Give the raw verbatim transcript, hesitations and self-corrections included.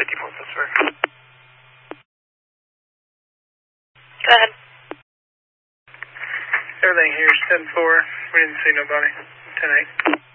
fifty-four Pittsburgh. Go ahead. Everything here is ten four. We didn't see nobody. ten eight.